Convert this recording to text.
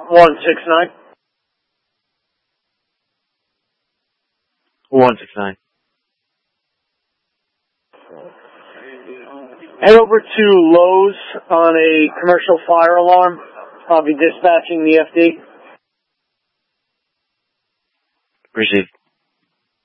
169. 169. Head over to Lowe's on a commercial fire alarm. I'll be dispatching the FD. Received.